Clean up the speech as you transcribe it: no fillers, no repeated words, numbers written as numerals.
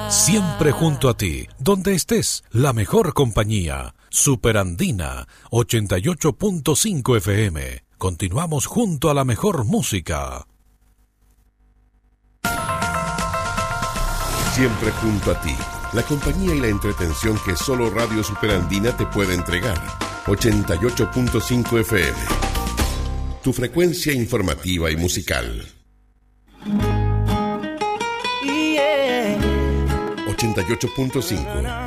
Siempre junto a ti, donde estés, la mejor compañía. Superandina 88.5 FM. Continuamos junto a la mejor música. Siempre junto a ti, la compañía y la entretención que solo Radio Superandina te puede entregar. 88.5 FM. Tu frecuencia informativa y musical. 88.5